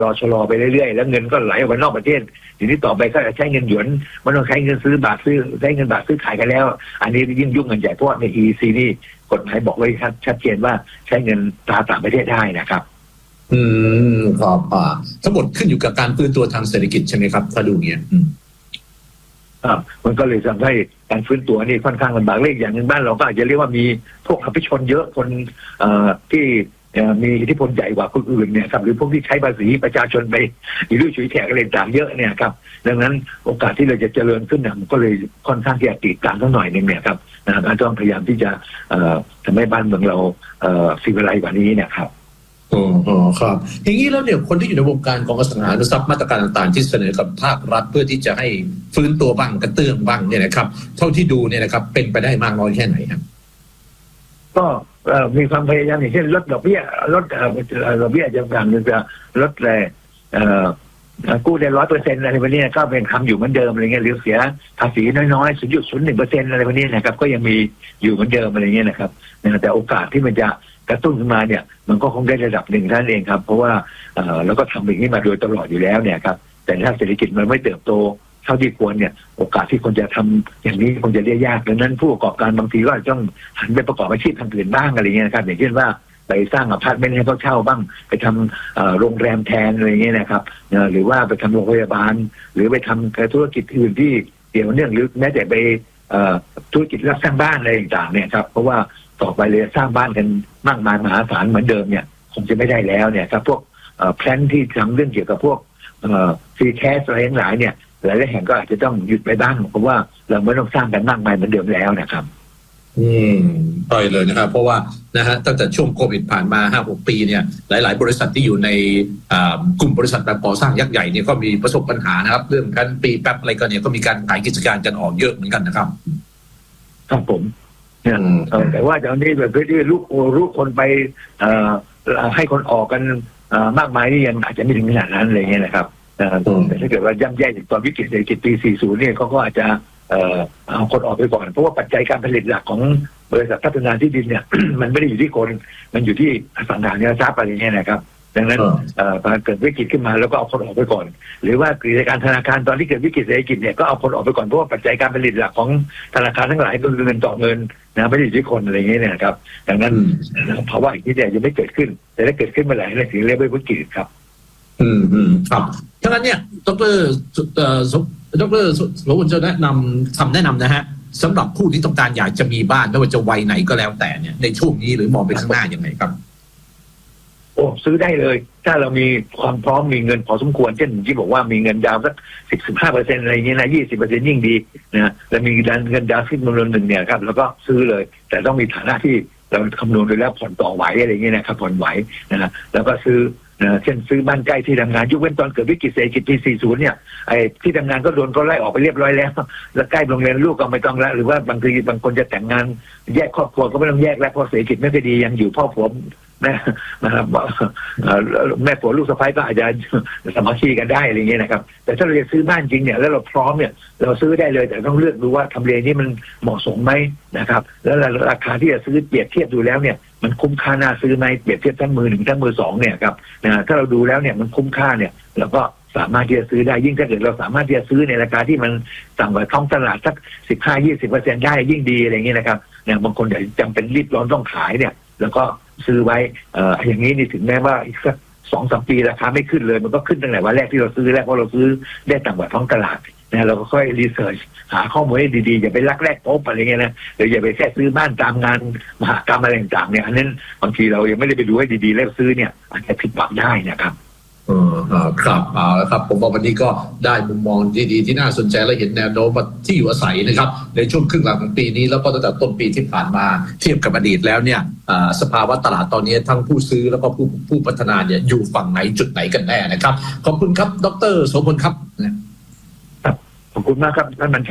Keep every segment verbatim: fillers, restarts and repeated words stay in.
รอชะลอไปเรื่อยๆแล้วเงินก็ไหลออกไปนอกประเทศทีนี้ต่อไปก็ใช้เงินหยวนมันต้องใช้เงินซื้อบาทซื้อใช้เงินบาทซื้อขายกันแล้วอันนี้ยิ่งยุ่งเงินใหญ่เพราะใน อี อี ซี นี่กฎหมายบอกไว้ชัดเจนว่าใช้เงินตราต่างประเทศได้นะครับอืมครับอ่าทั้งหมดขึ้นอยู่กับการฟื้นตัวทางเศรษฐกิจใช่ไหมครับถ้าดูเงี้ยอืมอ่ามันก็เลยทำให้การฟื้นตัวนี่ค่อนข้างลำบากเลขอย่างหนึ่งบ้านเราก็อาจจะเรียกว่ามีพวกอภิชนเยอะคนเอ่อที่มีอิทธิพลใหญ่กว่าคนอื่นเนี่ยครับหรือพวกที่ใช้ภาษีประชาชนไปอีรุ่ยฉุยแฉกอะไรต่างเยอะเนี่ยครับดังนั้นโอกาสที่เราจะเจริญขึ้นเนี่ยมันก็เลยค่อนข้างที่จะตีกลางสักหน่อยนึงเนี่ยครับนะการต้องพยายามที่จะเอ่อทำให้บ้านเมืองเราเอ่อซีวิไลซ์กว่านี้เนี่ยครับอ๋ออ๋อครับอย่างนี้แล้วเนี่ยคนที่อยู่ในวงการของอสังหาริมทรัพย์มาตรการต่างๆที่เสนอกับภาครัฐเพื่อที่จะให้ฟื้นตัวบ้างกระเตื้องบ้างเนี่ยนะครับเท่าที่ดูเนี่ยนะครับเป็นไปได้มากน้อยแค่ไหนครับก็มีความพยายามอย่างเช่นลดดอกเบี้ยลดดอกเบี้ยจะต่างๆจะลดแรงกู้ได้ร้อยเปอร์เซ็นต์อะไรพวกนี้ก็เป็นทำอยู่เหมือนเดิมอะไรเงี้ยหรือเสียภาษีน้อยๆศูนย์จุดศูนย์หนึ่งเปอร์เซ็นต์อะไรพวกนี้นะครับก็ยังมีอยู่เหมือนเดิมอะไรเงี้ยนะครับแต่โอกาสที่มันจะกระตุ้นขึ้นมาเนี่ยมันก็คงได้ระดับหนึ่งท่านเองครับเพราะว่าเราก็ทำอย่างนี้มาโดยตลอดอยู่แล้วเนี่ยครับแต่ถ้าเศรษฐกิจมันไม่เติบโตเท่าที่ควรเนี่ยโอกาสที่คนจะทำอย่างนี้คงจะเรียกยากดังนั้นผู้ประกอบการบางทีก็ต้องหันไปประกอบอาชีพทางอื่นบ้างอะไรเงี้ยนะครับอย่างเช่นว่าไปสร้างอพาร์ตเมนต์ให้เขาเช่าบ้างไปทำโรงแรมแทนอะไรเงี้ยนะครับหรือว่าไปทำโรงพยาบาลหรือไปทำธุรกิจอื่นที่เกี่ยวเนื่องหรือแม้แต่ไปธุรกิจรับสร้างบ้านอะไรต่างๆเนี่ยครับเพราะว่าต่อไปเลยสร้างบ้านกันมากมายมหาศาลเหมือนเดิมเนี่ยคงจะไม่ได้แล้วเนี่ยครับพวกแพลนที่ทำเรื่องเกี่ยวกับพวกฟรีแคสอะไรทั้งหลายเนี่ยหลายๆแห่งก็อาจจะต้องหยุดไปบ้างเพราะว่าเราไม่ต้องสร้างกันมากมายเหมือนเดิมแล้วนะครับอืมใช่เลยนะครับเพราะว่านะฮะตั้งแต่ช่วงโควิดผ่านมา ห้าหก ปีเนี่ยหลายๆบริษัทที่อยู่ในกลุ่มบริษัทแบบก่อสร้างยักษ์ใหญ่เนี่ยก็มีประสบปัญหานะครับเรื่องการปีแป๊บอะไรก็เนี่ยก็มีการขายกิจการกันออกเยอะเหมือนกันนะครับครับผมเนี่ยแต่ว่าตอนนี้แบบที่ลูกลูกคนไปให้คนออกกันมากมายนี่ยังอาจจะไม่ถึงขนาดนั้นอะไรเงี้ยนะครับแต่ถ้าเกิดว่าย่ำแย่ถึงตอนวิกฤตเศรษฐกิจปี สี่สิบ เนี่ยเขาก็อาจจะเอาคนออกไปก่อนเพราะว่าปัจจัยการผลิตหลักของบริษัทพัฒนาที่ดินเนี่ย มันไม่ได้อยู่ที่คนมันอยู่ที่อสังหาริมทรัพย์อะไรเงี้ยนะครับดังนั้นพอเกิดวิกฤตขึ้นมาแล้วก็เอาคนออกไปก่อนหรือว่ากิจการธนาคารตอนที่เกิดวิกฤตเศรษฐกิจเนี่ยก็เอาคนออกไปก่อนเพราะว่าปัจจัยการผลิตหลักของธนาคารทั้งหลายก็คือเงินต่อเงินนะไม่ได้อยู่ที่คนอะไรเงี้ยนะครับดังนั้นภาวะอย่างนี้เนี่ยยังไม่เกิดขึ้นแต่ถ้าเกิดขึ้นเมื่อไหร่เนี่ยถึงเรียกว่าวิกฤตครับอืมอืมครับฉะนั้นเนี่ยดรเอ่อดรโสพลจะแนะนำคำแนะนำนะฮะสำหรับผู้ที่ต้องการอยากจะมีบ้านไม่ว่าจะวัยไหนก็แล้วแต่เนี่ยในช่วงนี้หรือมองไปข้างหน้ายังไงครับโอ้ซื้อได้เลยถ้าเรามีความพร้อมมีเงินพอสมควรเช่นที่บอกว่ามีเงินดาวสักสิบสิบห้าเปอร์เซ็นต์อะไรอย่างเงี้ยนะยี่สิบเปอร์เซ็นต์ยิ่งดีนะแล้วมีเงินดาวขึ้นจำนวนหนึ่งเนี่ยครับแล้วก็ซื้อเลยแต่ต้องมีฐานะที่เราคำนวณไปแล้วผ่อนต่อไหวอะไรอย่างเงี้ยนะครับผ่อนไหวนะแล้วก็ซื้อเช่นซื้อบ้านใกล้ที่ทำงานยกเว้นตอนเกิดวิกฤตเศรษฐกิจปี สี่สิบ เนี่ยไอ้ที่ทำงานก็โดนก็ไล่ออกไปเรียบร้อยแล้วแล้วใกล้โรงเรียนลูกก็ไม่ต้องแล้วหรือว่าบางทีบางคนจะแต่งงานแยกครอบครัวก็ไม่ต้องแยกแล้วเพราะเศรษฐกิจไม่ค่อยดียังอยู่พ่อผัวแม่นะครับแม่ผัวลูกสะใภ้ก็อาจจะสามัคคีกันได้อะไรเงี้ยนะครับแต่ถ้าเราจะซื้อบ้านจริงเนี่ยแล้วเราพร้อมเนี่ยเราซื้อได้เลยแต่ต้องเลือกดูว่าทำเลนี้มันเหมาะสมไหมนะครับแล้วราคาที่จะซื้อเปรียบเทียบดูแล้วเนี่ยมันคุ้มค่าน่าซื้อไหมเปรียบเทียบทั้งมือหนึ่งทั้งมือสองเนี่ยครับนะถ้าเราดูแล้วเนี่ยมันคุ้มค่าเนี่ยเราก็สามารถที่จะซื้อได้ยิ่งถ้าเกิดเราสามารถที่จะซื้อในราคาที่มันต่ำกว่าท้องตลาดสักสิบห้ายี่สิบเปอร์เซ็นต์ได้ยิ่งดีอะไรเงี้ยนะครับเนี่ยบางคนอยากจำเป็นรีบร้อนต้องขายเนี่ยแล้วก็ซื้อไว้เอ่ออย่างนี้นี่ถึงแม้ว่าอีกสักสองสามปีราคาไม่ขึ้นเลยมันก็ขึ้นตั้งแต่วันแรกที่เราซื้อแล้วเพราะเราซื้อได้ต่ำกว่าท้องตลาดนะเราก็ค่อยรีเสิร์ชหาข้อมูลให้ดีๆอย่าไปลักแรกพบอะไรเงี้ยนะหรืออย่าไปแค่ซื้อบ้านตามงานมหกรรมอะไรต่างๆเนี่ยอันนั้นบางทีเรายังไม่ได้ไปดูให้ดีๆแล้วซื้อเนี่ยอาจจะผิดหวังได้นะครับเออครับเอาละครับผมว่าวันนี้ก็ได้มุมมองดีๆที่น่าสนใจและเห็นแนวโน้มที่อยู่อาศัยนะครับในช่วงครึ่งหลังของปีนี้แล้วก็ตั้งแต่ต้นปีที่ผ่านมาเทียบกับอดีตแล้วเนี่ยสภาวะตลาดตอนนี้ทั้งผู้ซื้อแล้วก็ผู้ผู้พัฒนาเนี่ยอยู่ฝั่งไหนจุดไหนกันแน่นะครับขอบคุณครับดร.โสพลครับขอบคุณมากครับท่านบัญชาครับ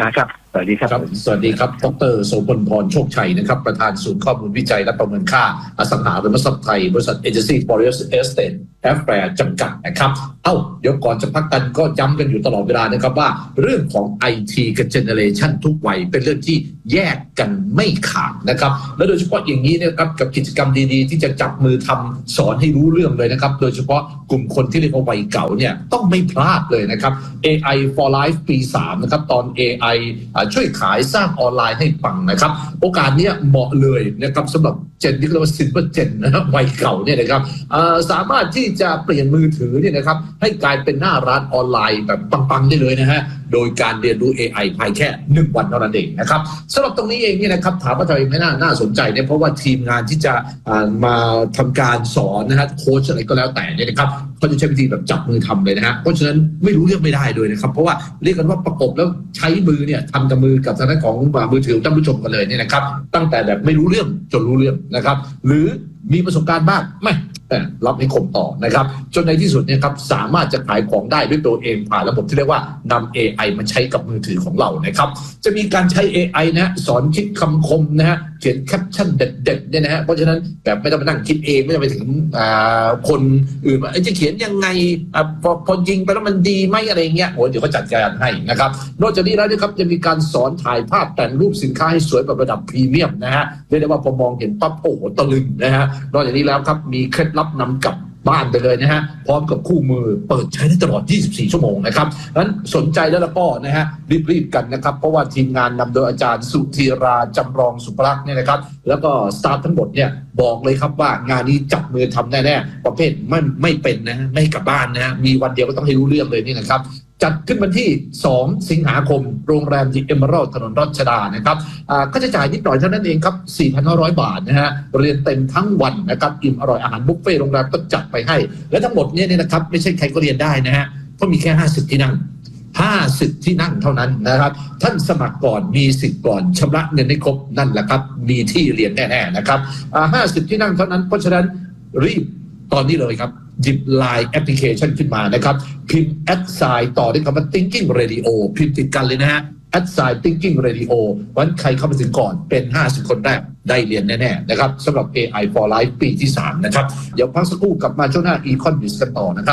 สวัสดีครับสวัสดีครับดร.โสพลพรโชคชัยนะครับประธานศูนย์ข้อมูลวิจัยและประเมินค่าอสังหาริมทรัพย์ไทยบริษัท Agency for Real Estate Affairs จำกัดนะครับเอ้าเดี๋ยวก่อนจะพักกันก็ย้ำกันอยู่ตลอดเวลานะครับว่าเรื่องของ ไอ ที กับ Generation ทุกวัยเป็นเรื่องที่แยกกันไม่ขาดนะครับและโดยเฉพาะอย่างนี้นะครับกับกิจกรรมดีๆที่จะจับมือทำสอนให้รู้เรื่องเลยนะครับโดยเฉพาะกลุ่มคนที่เรียกว่าวัยเก่าเนี่ยต้องไม่พลาดเลยนะครับ เอ ไอ for Life ปีสามนะครับตอน เอ ไอ ช่วยขายสร้างออนไลน์ให้ปังนะครับโอกาสนี้เหมาะเลยนะครับสำหรับเจนที่เรียกว่าซิลเวอร์เจนนะครับวัยเก่าเนี่ยนะครับสามารถที่จะเปลี่ยนมือถือเนี่ยนะครับให้กลายเป็นหน้าร้านออนไลน์แบบปังๆได้เลยนะฮะโดยการเรียนรู้ เอ ไอ ภายแค่หนึ่งวันเท่านั้นเองนะครับสำหรับตรงนี้เองเนี่ยนะครับถามว่าทำไมไม่น่าน่าสนใจเนี่ยเพราะว่าทีมงานที่จะมาทำการสอนนะฮะโค้ชอะไรก็แล้วแต่เนี่ยนะครับเขาจะใช้วิธีแบบจับมือทำเลยนะฮะเพราะฉะนั้นไม่รู้เรื่องไม่ได้เลยนะครับเพราะว่าเรียกกันว่าประกบแล้วใช้มือเนี่ยทำกับมือกับทางด้านของมือถือท่านผู้ชมกันเลยเนี่ยนะครับตั้งแต่แบบไม่รู้เรื่องจนรู้เรื่องนะครับหรือมีประสบการณ์บ้างไม่รับให้คมต่อนะครับจนในที่สุดเนี่ยครับสามารถจะขายของได้ด้วยตัวเองผ่านระบบที่เรียกว่านำ เอ ไอ มาใช้กับมือถือของเรานะครับจะมีการใช้ เอ ไอ นะสอนคิดคำคมนะฮะเขียนแคปชั่นเด็ดๆเนี่ยนะฮะเพราะฉะนั้นแบบไม่ต้องมานั่งคิดเองไม่ต้องไปถึงคนอื่นว่าจะเขียนยังไงพอพอยิงไปแล้วมันดีไหมอะไรเงี้ยโอ้เดี๋ยวเขาจัดการให้นะครับนอกจากนี้แล้วนะครับจะมีการสอนถ่ายภาพแต่งรูปสินค้าให้สวยแบบระดับพรีเมียมนะฮะเรียกได้ว่าพอมองเห็นปั๊บโอ้โหตะลึงนะฮะนอกจากนี้แล้วครับมีเคล็ดลับนำกลับบ้านไปเลยนะฮะพร้อมกับคู่มือเปิดใช้ได้ตลอดยี่สิบสี่ชั่วโมงนะครับนั้นสนใจแล้วแล้วก็นะฮะรีบๆกันนะครับเพราะว่าทีมงานนำโดยอาจารย์สุธีราจำลองสุภลักษณ์เนี่ยนะครับแล้วก็สตาฟทั้งหมดเนี่ยบอกเลยครับว่างานนี้จับมือทำแน่ๆประเภทไม่ไม่เป็นนะไม่กลับบ้านนะฮะมีวันเดียวก็ต้องให้รู้เรื่องเลยนี่นะครับจัดขึ้นวันที่สองสิงหาคมโรงแรมดิเอเมอรัลด์ถนนรัชดานะครับค่าใช้จ่ายนิดหน่อยเท่านั้นเองครับ สี่พันห้าร้อย บาทนะฮะเรียนเต็มทั้งวันนะครับอิ่มอร่อยอาหารบุฟเฟ่ต์โรงแรมก็จัดไปให้และทั้งหมดเนี่ยนะครับไม่ใช่ใครก็เรียนได้นะฮะเพราะมีแค่ห้าสิบที่นั่งห้าสิบที่นั่งเท่านั้นนะครับท่านสมัครก่อนมีสิทธิ์ก่อนชำระเงินให้ครบนั่นแหละครับมีที่เรียนแน่ๆนะครับห้าสิบที่นั่งเท่านั้นเพราะฉะนั้นรีบตอนนี้เลยครับหยิบ ไลน์ แอปพลิเคชันขึ้นมานะครับพิมพ์ แอท ไซน์ ต่อด้วยคำว่า Thinking Radio พิมพ์ติดกันเลยนะฮะ แอท ไซน์ Thinking Radio วันใครเข้ามาถึงก่อนเป็นห้าสิบคนแรกได้เรียนแน่ๆนะครับสำหรับ เอ ไอ for Life ปีที่สามนะครับเดี๋ยวพักสักครู่กลับมาช่วงหน้า Economics กันต่อนะครับ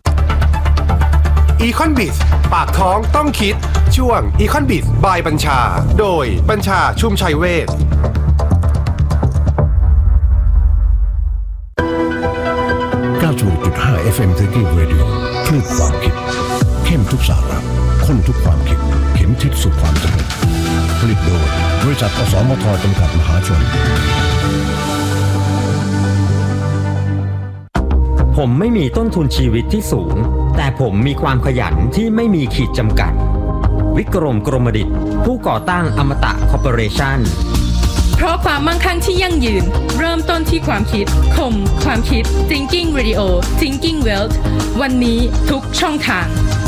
Economics ปากท้องต้องคิดช่วง Economics by บัญชาโดยบัญชาชุมชัยเวชเก้าสิบหกจุดห้า เอฟ เอ็ม Thinking Radio คลื่นความคิดเข้มทุกสาระข้นทุกความคิดเข็มทิศสู่ความสำเร็จผลิตโดยบริษัทอสมทจำกัดมหาชนผมไม่มีต้นทุนชีวิตที่สูงแต่ผมมีความขยันที่ไม่มีขีดจำกัดวิกรมกรมดิษฐ์ผู้ก่อตั้งอมตะคอร์ปอเรชั่นเพราะความมั่งคั่งที่ยั่งยืนเริ่มต้นที่ความคิดคมความคิด Thinking Radio Thinking Wealth วันนี้ทุกช่องทาง